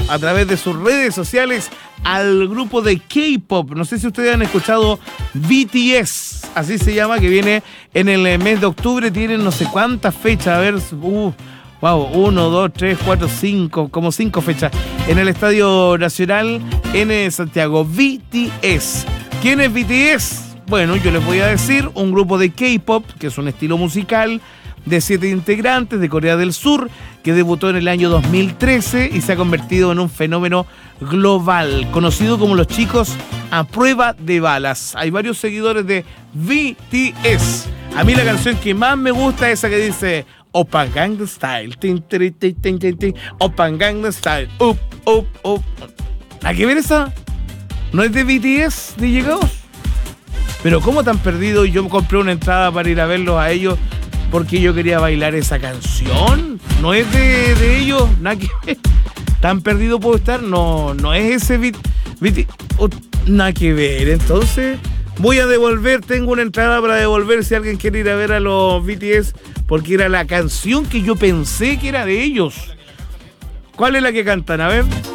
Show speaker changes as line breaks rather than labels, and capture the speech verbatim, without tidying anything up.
a través de sus redes sociales al grupo de K-pop. No sé si ustedes han escuchado B T S, así se llama, que viene en el mes de octubre. Tienen no sé cuántas fechas, a ver, uh, wow, uno, dos, tres, cuatro, cinco, como cinco fechas en el Estadio Nacional en Santiago. B T S. ¿Quién es B T S? Bueno, yo les voy a decir, un grupo de K-pop, que es un estilo musical de siete integrantes de Corea del Sur, que debutó en el año dos mil trece y se ha convertido en un fenómeno global, conocido como los chicos a prueba de balas. Hay varios seguidores de B T S. A mí la canción que más me gusta es esa que dice Oppa Gangnam Style, tin, tin, tin, tin, tin, tin. Oppa Gangnam Style, up, up, up. ¿A qué ver esa? ¿No es de B T S, de llegados? Pero ¿cómo tan perdido? Yo compré una entrada para ir a verlos a ellos porque yo quería bailar esa canción. ¿No es de, de ellos? Nada que ver. ¿Tan perdido puedo estar? No, no es ese B T S. Oh, nada que ver. Entonces voy a devolver. Tengo una entrada para devolver si alguien quiere ir a ver a los B T S, porque era la canción que yo pensé que era de ellos. ¿Cuál es la que cantan? A ver.